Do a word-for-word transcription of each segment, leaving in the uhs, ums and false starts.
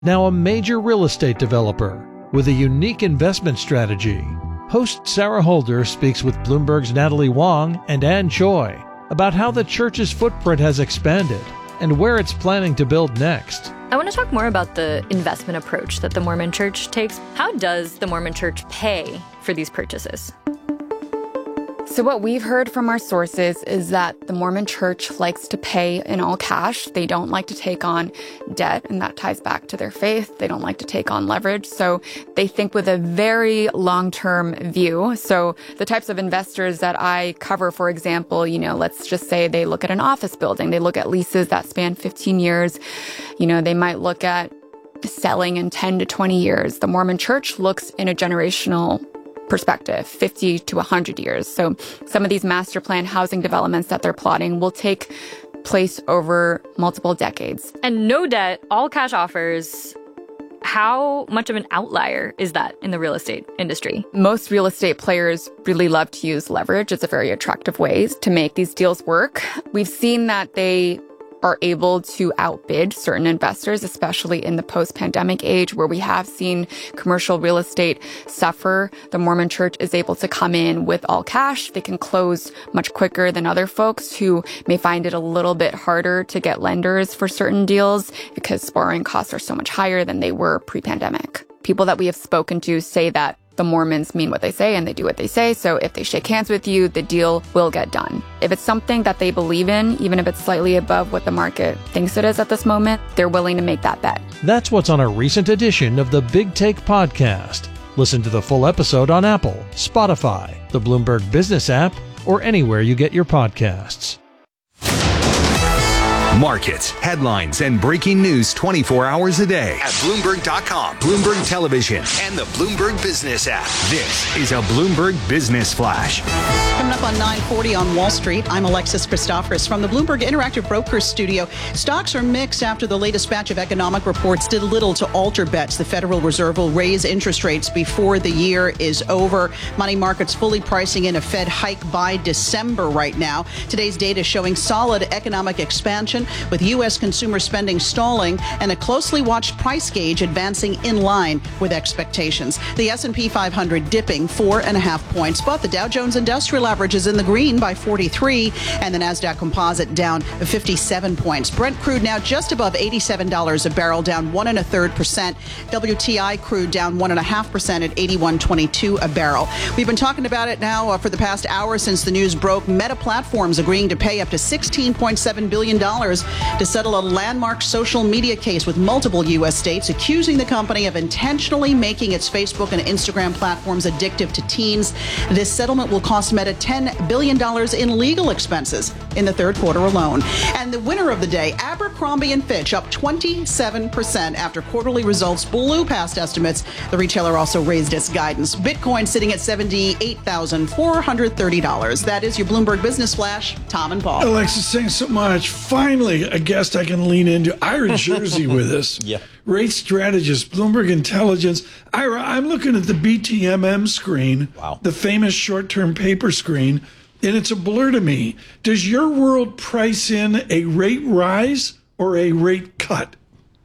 now a major real estate developer with a unique investment strategy. Host Sarah Holder speaks with Bloomberg's Natalie Wong and Ann Choi about how the church's footprint has expanded and where it's planning to build next. I want to talk more about the investment approach that the Mormon Church takes. How does the Mormon Church pay for these purchases? So what we've heard from our sources is that the Mormon Church likes to pay in all cash. They don't like to take on debt, and that ties back to their faith. They don't like to take on leverage. So they think with a very long-term view. So the types of investors that I cover, for example, you know, let's just say they look at an office building. They look at leases that span fifteen years. You know, they might look at selling in ten to twenty years. The Mormon Church looks in a generational perspective, fifty to one hundred years. So some of these master plan housing developments that they're plotting will take place over multiple decades. And no debt, all cash offers. How much of an outlier is that in the real estate industry? Most real estate players really love to use leverage. It's a very attractive way to make these deals work. We've seen that they are able to outbid certain investors, especially in the post-pandemic age where we have seen commercial real estate suffer. The Mormon Church is able to come in with all cash. They can close much quicker than other folks who may find it a little bit harder to get lenders for certain deals because borrowing costs are so much higher than they were pre-pandemic. People that we have spoken to say that the Mormons mean what they say and they do what they say. So if they shake hands with you, the deal will get done. If it's something that they believe in, even if it's slightly above what the market thinks it is at this moment, they're willing to make that bet. That's what's on a recent edition of the Big Take podcast. Listen to the full episode on Apple, Spotify, the Bloomberg Business app, or anywhere you get your podcasts. Markets, headlines, and breaking news twenty-four hours a day at Bloomberg dot com, Bloomberg Television, and the Bloomberg Business app. This is a Bloomberg Business Flash. Coming up on nine forty on Wall Street, I'm Alexis Christoforous from the Bloomberg Interactive Brokers studio. Stocks are mixed after the latest batch of economic reports did little to alter bets the Federal Reserve will raise interest rates before the year is over. Money markets fully pricing in a Fed hike by December right now. Today's data showing solid economic expansion, with U S consumer spending stalling and a closely watched price gauge advancing in line with expectations. The S and P five hundred dipping four and a half points, but the Dow Jones Industrial Average is in the green by forty-three, and the NASDAQ Composite down fifty-seven points. Brent crude now just above eighty-seven dollars a barrel, down one and a third percent. W T I crude down one and a half percent at eighty-one twenty-two a barrel. We've been talking about it now uh, for the past hour since the news broke. Meta Platforms agreeing to pay up to sixteen point seven billion dollars to settle a landmark social media case with multiple U S states accusing the company of intentionally making its Facebook and Instagram platforms addictive to teens. This settlement will cost Meta ten billion dollars in legal expenses in the third quarter alone. And the winner of the day, Abercrombie and Fitch, up twenty-seven percent after quarterly results blew past estimates. The retailer also raised its guidance. Bitcoin sitting at seventy-eight thousand four hundred thirty dollars. That is your Bloomberg Business Flash. Tom and Paul. Alexis, thanks so much. Finally, a guest I can lean into. Ira Jersey with us. Yeah. Rate strategist, Bloomberg Intelligence. Ira, I'm looking at the B T M M screen, wow. the famous short-term paper screen, and it's a blur to me. Does your world price in a rate rise or a rate cut?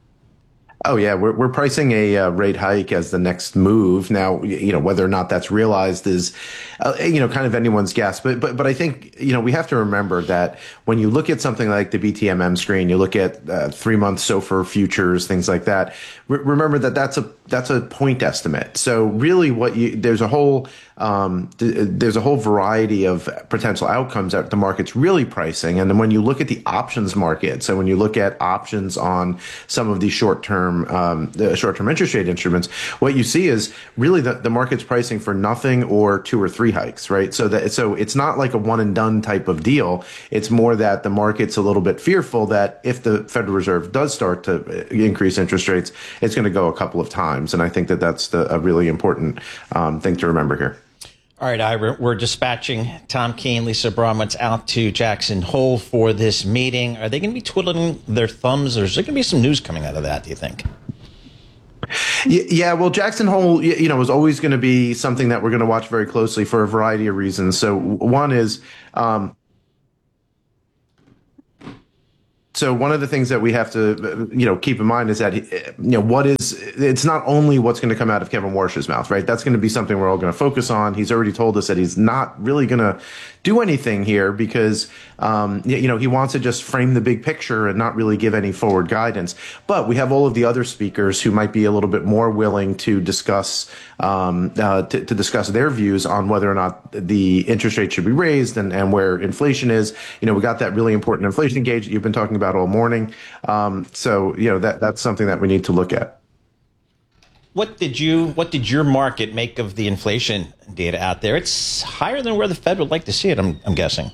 Oh, yeah, we're, we're pricing a uh, rate hike as the next move. Now, you know, whether or not that's realized is, uh, you know, kind of anyone's guess. But, but, but I think, you know, we have to remember that when you look at something like the B T M M screen, you look at uh, three-month SOFR futures, things like that. Re- remember that that's a that's a point estimate. So really what you, there's a whole um, th- there's a whole variety of potential outcomes that the market's really pricing. And then when you look at the options market, so when you look at options on some of these short-term um, the short-term interest rate instruments, what you see is really the, the market's pricing for nothing or two or three hikes, right? So that so it's not like a one and done type of deal. It's more that the market's a little bit fearful that if the Federal Reserve does start to increase interest rates, it's going to go a couple of times. And I think that that's the, a really important um, thing to remember here. All right, Ira, we're dispatching Tom Keene, Lisa Abramowitz out to Jackson Hole for this meeting. Are they going to be twiddling their thumbs, or is there going to be some news coming out of that, do you think? Yeah, well, Jackson Hole, you know, is always going to be something that we're going to watch very closely for a variety of reasons. So one is, um, So one of the things that we have to, you know, keep in mind is that, you know, what is, it's not only what's going to come out of Kevin Warsh's mouth, right? That's going to be something we're all going to focus on. He's already told us that he's not really going to do anything here because, um, you know, he wants to just frame the big picture and not really give any forward guidance. But we have all of the other speakers who might be a little bit more willing to discuss, um, uh, to, to discuss their views on whether or not the interest rate should be raised and, and where inflation is. You know, we got that really important inflation gauge that you've been talking about all morning. Um, so, you know, that that's something that we need to look at. What did you, what did your market make of the inflation data out there? It's higher than where the Fed would like to see it, I'm, I'm guessing.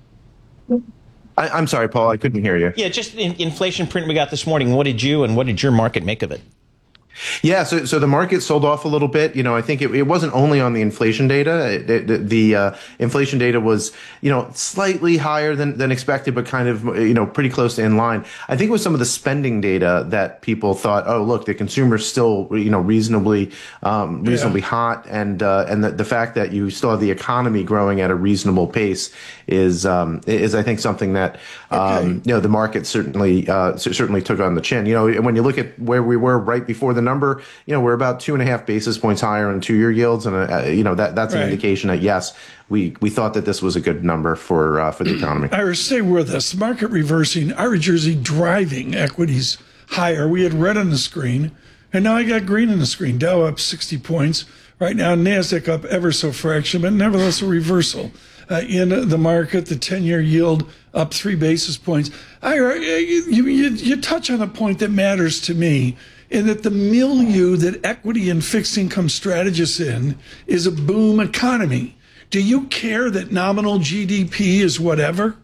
I, I'm sorry, Paul, I couldn't hear you. Yeah, just the inflation print we got this morning. What did you and what did your market make of it? Yeah, so so the market sold off a little bit. You know, I think it, it wasn't only on the inflation data. It, it, the uh, inflation data was, you know, slightly higher than, than expected, but kind of, you know, pretty close to in line. I think it was some of the spending data that people thought, oh, look, the consumer's still, you know, reasonably um, reasonably yeah. hot, and uh, and the, the fact that you still have the economy growing at a reasonable pace is um, is I think something that um, okay. you know the market certainly uh, certainly took on the chin. You know, when you look at where we were right before the number, you know, we're about two and a half basis points higher on two-year yields, and uh, you know that that's right. an indication that yes, we we thought that this was a good number for uh, for the economy. Ira, stay with us. Market reversing. Ira Jersey driving equities higher. We had red on the screen, and now I got green on the screen. Dow up sixty points right now. Nasdaq up ever so fraction, but nevertheless a reversal uh, in the market. The ten-year yield up three basis points. Ira, you, you you touch on a point that matters to me, in that the milieu that equity and fixed income strategists in is a boom economy. Do you care that nominal G D P is whatever?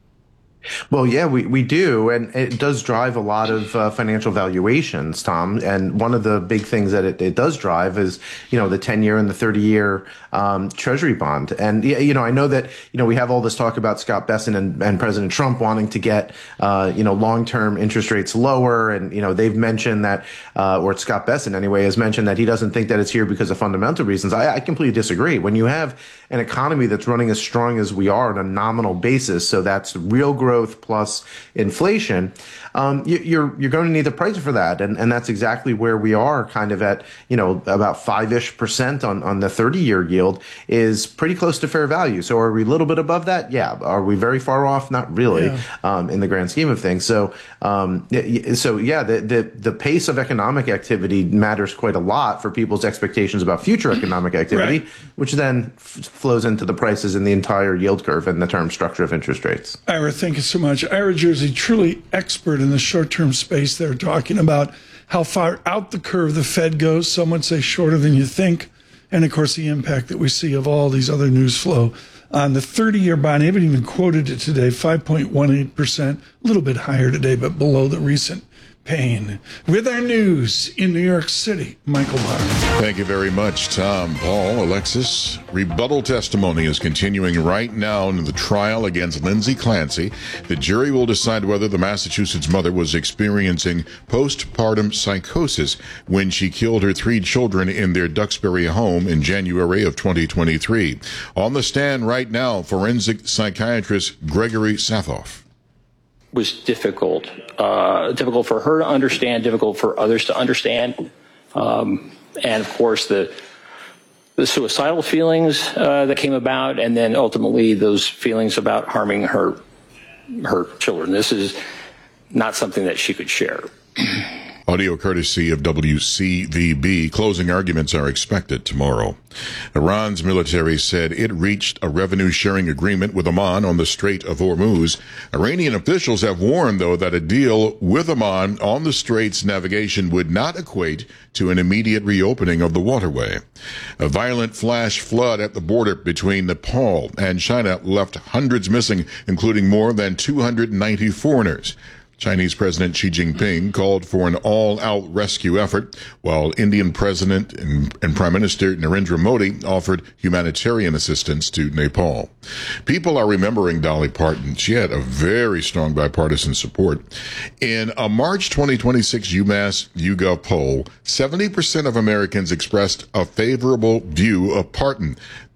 Well, yeah, we, we do. And it does drive a lot of uh, financial valuations, Tom. And one of the big things that it, it does drive is, you know, the ten year and the thirty year um, Treasury bond. And, you know, I know that, you know, we have all this talk about Scott Bessent and, and President Trump wanting to get, uh, you know, long term interest rates lower. And, you know, they've mentioned that, uh, or Scott Bessent anyway, has mentioned that he doesn't think that it's here because of fundamental reasons. I, I completely disagree. When you have an economy that's running as strong as we are on a nominal basis, so that's real growth plus inflation, um, you, you're you're going to need the price for that, and and that's exactly where we are, kind of at, you know, about five-ish percent on on the thirty-year yield is pretty close to fair value. So are we a little bit above that? Yeah. Are we very far off? Not really, yeah. um, in the grand scheme of things. So um, so yeah, the, the the pace of economic activity matters quite a lot for people's expectations about future economic activity, right. which then f- flows into the prices in the entire yield curve and the term structure of interest rates. Ira, thank you so much. Ira Jersey, truly expert in the short-term space. They're talking about how far out the curve the Fed goes. Some would say shorter than you think. And, of course, the impact that we see of all these other news flow on the thirty-year bond. I haven't even quoted it today, five point one eight percent, a little bit higher today, but below the recent pain. With our news in New York City, Michael Barr. Thank you very much, Tom. Paul, Alexis. Rebuttal testimony is continuing right now in the trial against Lindsay Clancy. The jury will decide whether the Massachusetts mother was experiencing postpartum psychosis when she killed her three children in their Duxbury home in January of twenty twenty-three. On the stand right now, forensic psychiatrist Gregory Sathoff. Was difficult, uh, difficult for her to understand, difficult for others to understand. Um, and of course, the, the suicidal feelings uh, that came about, and then ultimately those feelings about harming her, her children. This is not something that she could share. Audio courtesy of W C V B. Closing arguments are expected tomorrow. Iran's military said it reached a revenue-sharing agreement with Oman on the Strait of Hormuz. Iranian officials have warned, though, that a deal with Oman on the strait's navigation would not equate to an immediate reopening of the waterway. A violent flash flood at the border between Nepal and China left hundreds missing, including more than two hundred ninety foreigners. Chinese President Xi Jinping called for an all-out rescue effort, while Indian President and, and Prime Minister Narendra Modi offered humanitarian assistance to Nepal. People are remembering Dolly Parton. She had a very strong bipartisan support. In a March twenty twenty-six UMass YouGov poll, seventy percent of Americans expressed a favorable view of Parton.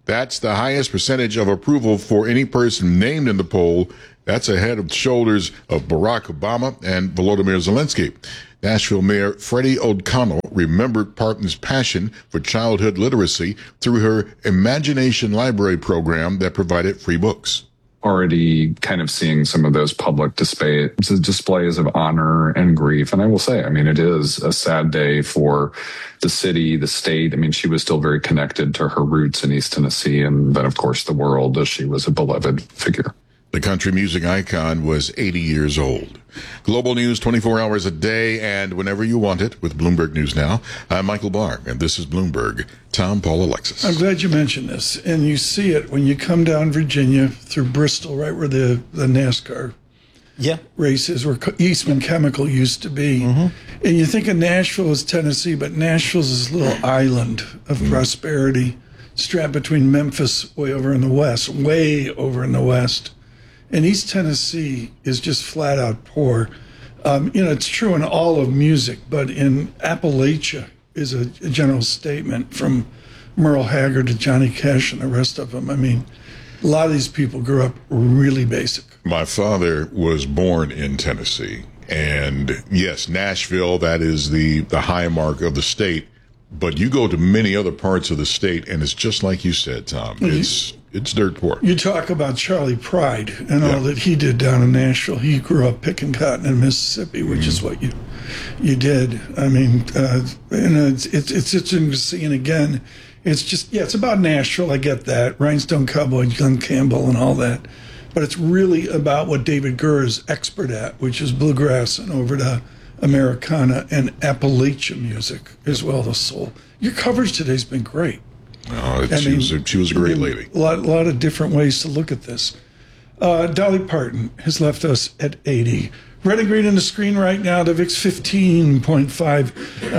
That's the highest percentage of approval for any person named in the poll. That's ahead of the shoulders of Barack Obama and Volodymyr Zelensky. Nashville Mayor Freddie O'Connell remembered Parton's passion for childhood literacy through her Imagination Library program that provided free books. Already kind of seeing some of those public display, displays of honor and grief. And I will say, I mean, it is a sad day for the city, the state. I mean, she was still very connected to her roots in East Tennessee and then, of course, the world, as she was a beloved figure. The country music icon was eighty years old. Global news twenty-four hours a day and whenever you want it with Bloomberg News Now. I'm Michael Barr, and this is Bloomberg. Tom, Paul, Alexis. I'm glad you mentioned this. And you see it when you come down Virginia through Bristol, right where the, the NASCAR yeah. race is, where Eastman Chemical used to be. Mm-hmm. And you think of Nashville as Tennessee, but Nashville's this little island of mm-hmm. prosperity strapped between Memphis way over in the west, way over in the west. And East Tennessee is just flat out poor. Um, you know, it's true in all of music, but in Appalachia is a, a general statement from Merle Haggard to Johnny Cash and the rest of them. I mean, a lot of these people grew up really basic. My father was born in Tennessee. And yes, Nashville, that is the, the high mark of the state. But you go to many other parts of the state, and it's just like you said, Tom. It's it's dirt poor. You talk about Charlie Pride and all yeah. that he did down in Nashville. He grew up picking cotton in Mississippi, which mm-hmm. is what you you did. I mean, uh, and it's, it's it's interesting to see. And again, it's just yeah, it's about Nashville. I get that. Rhinestone Cowboy, Glenn Campbell, and all that. But it's really about what David Gurr is expert at, which is bluegrass and over to Americana and Appalachian music as well as soul. Your coverage today's been great. Oh, she, mean, was a, she was a great I mean, lady. A lot, a lot of different ways to look at this. Uh, Dolly Parton has left us at eighty. Red and green on the screen right now. The V I X fifteen point five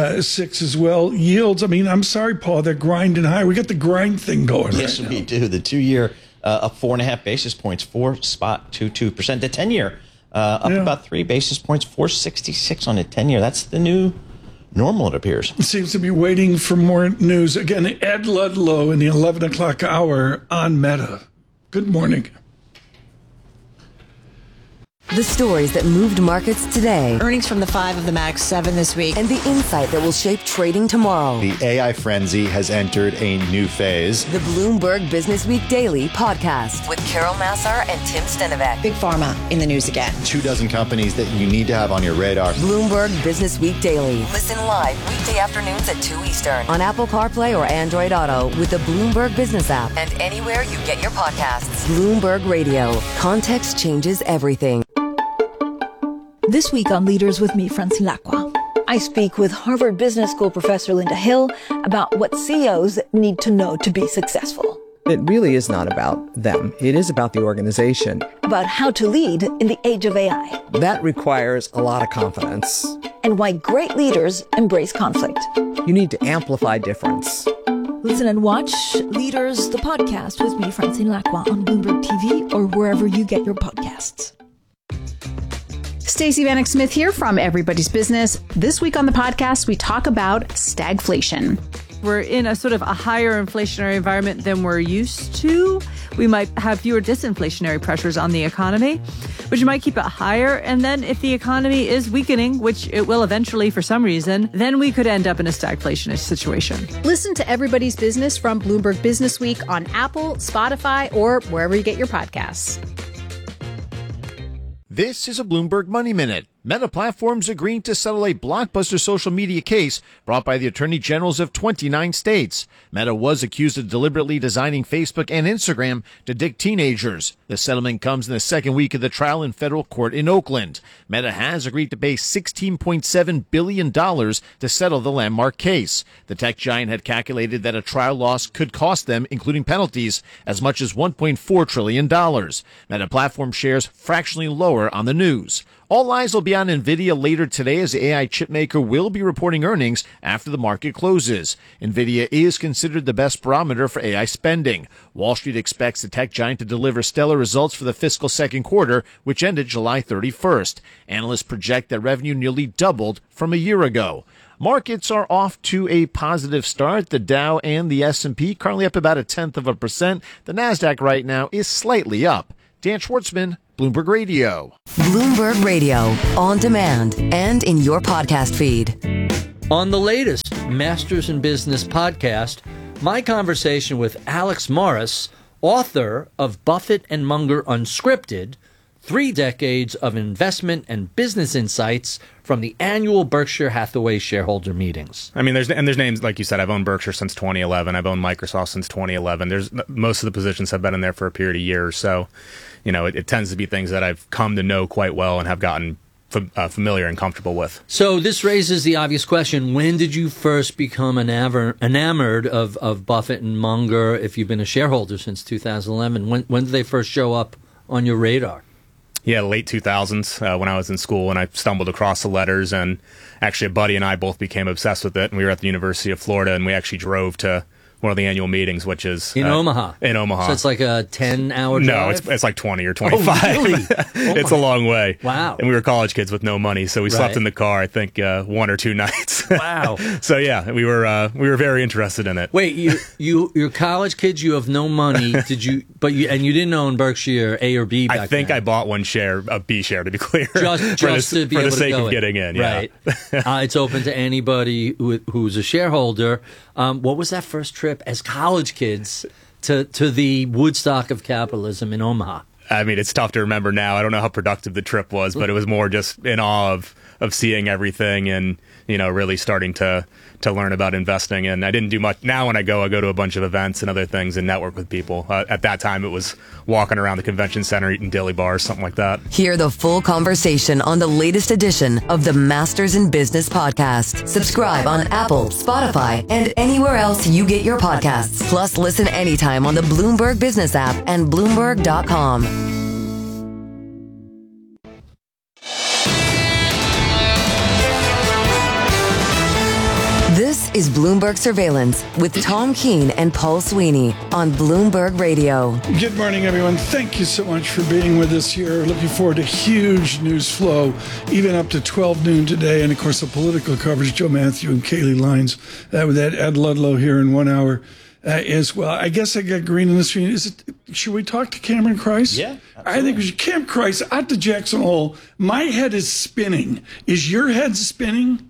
six as well. Yields, I mean, I'm sorry, Paul, they're grinding high. We got the grind thing going yes, right we now. do. The two-year uh, up four and a half basis points, four spot two two percent. The ten-year uh, up yeah. about three basis points, four sixty-six on the ten-year. That's the new normal, it appears. It seems to be waiting for more news. Again, Ed Ludlow in the eleven o'clock hour on Meta. Good morning. The stories that moved markets today. Earnings from the five of the Max seven this week. And the insight that will shape trading tomorrow. The A I frenzy has entered a new phase. The Bloomberg Business Week Daily podcast with Carol Massar and Tim Stenovec. Big Pharma in the news again. Two dozen companies that you need to have on your radar. Bloomberg Business Week Daily. Listen live weekday afternoons at two Eastern on Apple CarPlay or Android Auto with the Bloomberg Business app and anywhere you get your podcasts. Bloomberg Radio. Context changes everything. This week on Leaders with me, Francine Lacqua, I speak with Harvard Business School professor Linda Hill about what C E Os need to know to be successful. It really is not about them. It is about the organization. About how to lead in the age of A I. That requires a lot of confidence. And why great leaders embrace conflict. You need to amplify difference. Listen and watch Leaders, the podcast with me, Francine Lacqua, on Bloomberg T V or wherever you get your podcasts. Stacey Vanek Smith here from Everybody's Business. This week on the podcast, we talk about stagflation. We're in a sort of a higher inflationary environment than we're used to. We might have fewer disinflationary pressures on the economy, which might keep it higher. And then if the economy is weakening, which it will eventually for some reason, then we could end up in a stagflationist situation. Listen to Everybody's Business from Bloomberg Business Week on Apple, Spotify, or wherever you get your podcasts. This is a Bloomberg Money Minute. Meta Platforms agreeing to settle a blockbuster social media case brought by the attorney generals of twenty-nine states. Meta was accused of deliberately designing Facebook and Instagram to dick teenagers. The settlement comes in the second week of the trial in federal court in Oakland. Meta has agreed to pay sixteen point seven billion dollars to settle the landmark case. The tech giant had calculated that a trial loss could cost them, including penalties, as much as one point four trillion dollars. Meta Platform shares fractionally lower on the news. All eyes will be on NVIDIA later today as the A I chipmaker will be reporting earnings after the market closes. NVIDIA is considered the best barometer for A I spending. Wall Street expects the tech giant to deliver stellar results for the fiscal second quarter, which ended July thirty-first. Analysts project that revenue nearly doubled from a year ago. Markets are off to a positive start. The Dow and the S and P currently up about a tenth of a percent. The NASDAQ right now is slightly up. Dan Schwartzman, Bloomberg Radio. Bloomberg Radio, on demand and in your podcast feed. On the latest Masters in Business podcast, my conversation with Alex Morris, author of Buffett and Munger Unscripted, Three Decades of Investment and Business Insights from the annual Berkshire Hathaway shareholder meetings. I mean, there's and there's names, like you said, I've owned Berkshire since twenty eleven. I've owned Microsoft since twenty eleven. There's most of the positions have been in there for a period of years. So, you know, it, it tends to be things that I've come to know quite well and have gotten f- uh, familiar and comfortable with. So this raises the obvious question: when did you first become enamored, enamored of, of Buffett and Munger? If you've been a shareholder since two thousand eleven, when when did they first show up on your radar? Yeah, late two thousands uh, when I was in school, and I stumbled across the letters, and actually a buddy and I both became obsessed with it, and we were at the University of Florida, and we actually drove to one of the annual meetings, which is in uh, Omaha. In Omaha. So it's like a ten-hour drive? No, it's it's like twenty or twenty-five. Oh, really? Oh, it's a long way. Wow. And we were college kids with no money, so we Right. slept in the car, I think, uh, one or two nights. Wow. So yeah, we were uh, we were very interested in it. Wait, you you you're college kids. You have no money. Did you? But you and you didn't own Berkshire A or B back I think then. I bought one share, a B share, to be clear, Just, for just the, to be for able the sake to go of in. getting in. Yeah. Right. uh, it's open to anybody who, who's a shareholder. Um, what was that first trip as college kids to to the Woodstock of capitalism in Omaha? I mean, it's tough to remember now. I don't know how productive the trip was, but it was more just in awe of, of seeing everything and, you know, really starting to, to learn about investing. And I didn't do much. Now when I go, I go to a bunch of events and other things and network with people. Uh, at that time, it was walking around the convention center, eating dilly bars, something like that. Hear the full conversation on the latest edition of the Masters in Business podcast. Subscribe on Apple, Spotify, and anywhere else you get your podcasts. Plus, listen anytime on the Bloomberg Business app and Bloomberg dot com. This is Bloomberg Surveillance with Tom Keene and Paul Sweeney on Bloomberg Radio. Good morning, everyone. Thank you so much for being with us here. Looking forward to huge news flow, even up to twelve noon today. And, of course, the political coverage, Joe Matthew and Kaylee Lyons. That with that, Ed Ludlow here in one hour uh, as well. I guess I got green in the screen. Is it? Should we talk to Cameron Kreis? Yeah, I think we should. Cam Kreis out to Jackson Hole. My head is spinning. Is your head spinning?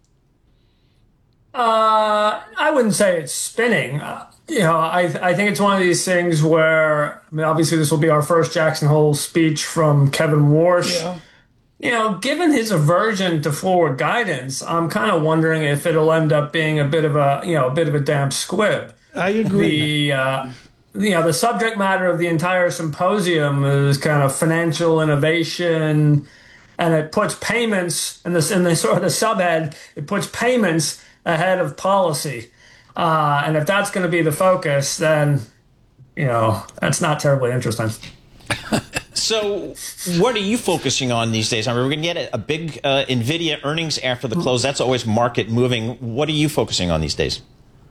Uh, I wouldn't say it's spinning. Uh, you know, I I think it's one of these things where, I mean, obviously this will be our first Jackson Hole speech from Kevin Warsh. Yeah. You know, given his aversion to forward guidance, I'm kind of wondering if it'll end up being a bit of a, you know, a bit of a damp squib. I agree. The, uh, you know, the subject matter of the entire symposium is kind of financial innovation, and it puts payments, in the, in the sort of the subhead, it puts payments ahead of policy. Uh, and if that's going to be the focus, then, you know, that's not terribly interesting. So what are you focusing on these days? I mean, we're going to get a big uh, NVIDIA earnings after the close. That's always market moving. What are you focusing on these days?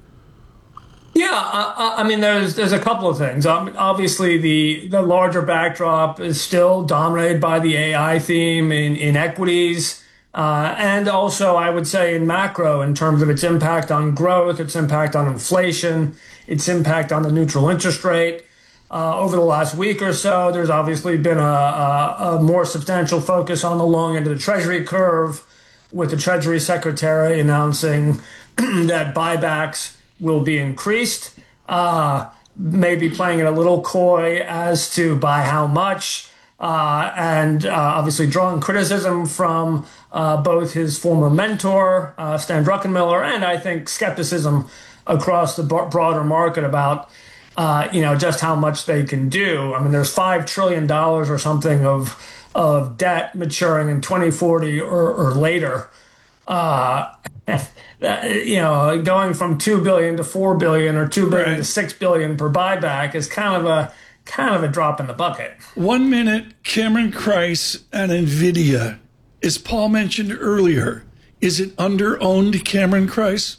Yeah, I, I mean, there's there's a couple of things. Um, obviously, the, the larger backdrop is still dominated by the A I theme in, in equities. Uh, and also, I would say in macro, in terms of its impact on growth, its impact on inflation, its impact on the neutral interest rate. Uh, over the last week or so, there's obviously been a, a, a more substantial focus on the long end of the Treasury curve, with the Treasury Secretary announcing that buybacks will be increased, uh, maybe playing it a little coy as to by how much. Uh, and uh, obviously drawing criticism from uh, both his former mentor, uh, Stan Druckenmiller, and I think skepticism across the b- broader market about, uh, you know, just how much they can do. I mean, there's five trillion dollars or something of of debt maturing in twenty forty or, or later. Uh, you know, going from two billion dollars to four billion dollars or two billion dollars Right. to six billion dollars per buyback is kind of a kind of a drop in the bucket. One minute, Cameron Kreis and NVIDIA. As Paul mentioned earlier, is it under-owned, Cameron Kreis?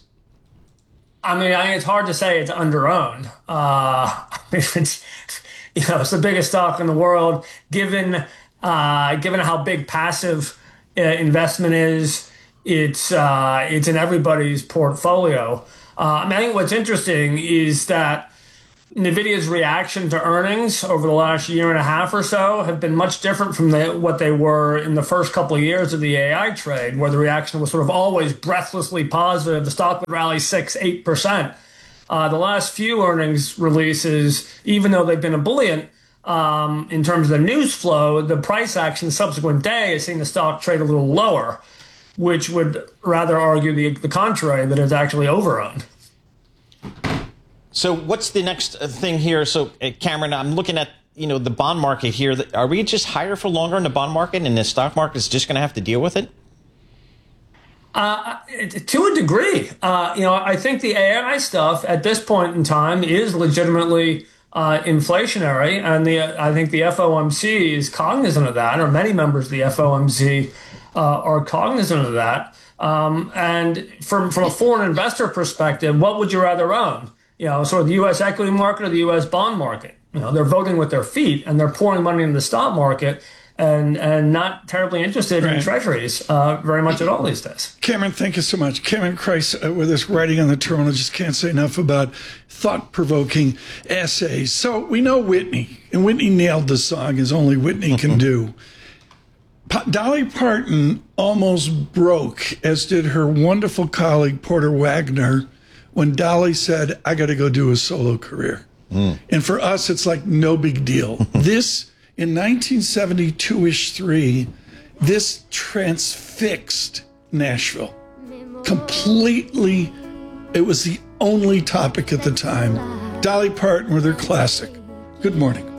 I mean, I think it's hard to say it's under-owned. Uh, it's, you know, it's the biggest stock in the world, given uh, given how big passive uh, investment is it's uh, it's in everybody's portfolio. Uh, I mean, I think what's interesting is that NVIDIA's reaction to earnings over the last year and a half or so have been much different from the, what they were in the first couple of years of the A I trade, where the reaction was sort of always breathlessly positive. The stock would rally six, eight percent. Uh, the last few earnings releases, even though they've been ebullient um, in terms of the news flow, the price action the subsequent day has seen the stock trade a little lower, which would rather argue the, the contrary, that it's actually overowned. So what's the next thing here? So, uh, Cameron, I'm looking at, you know, the bond market here. Are we just higher for longer in the bond market, and the stock market is just going to have to deal with it? Uh, to a degree. Uh, you know, I think the A I stuff at this point in time is legitimately uh, inflationary, and the I think the F O M C is cognizant of that, or many members of the F O M C uh, are cognizant of that. Um, and from from a foreign investor perspective, what would you rather own? You know, sort of the U S equity market or the U S bond market? You know, they're voting with their feet, and they're pouring money into the stock market, and and not terribly interested right. in treasuries uh, very much at all these days. Cameron, thank you so much. Cameron Kreis uh, with us, writing on the terminal. Just can't say enough about thought-provoking essays. So we know Whitney, and Whitney nailed the song as only Whitney can do. Pa- Dolly Parton almost broke, as did her wonderful colleague Porter Wagner, when Dolly said, I got to go do a solo career. Mm. And for us, it's like no big deal. This, in nineteen seventy-two-ish three, this transfixed Nashville. Completely, it was the only topic at the time. Dolly Parton with her classic. Good morning.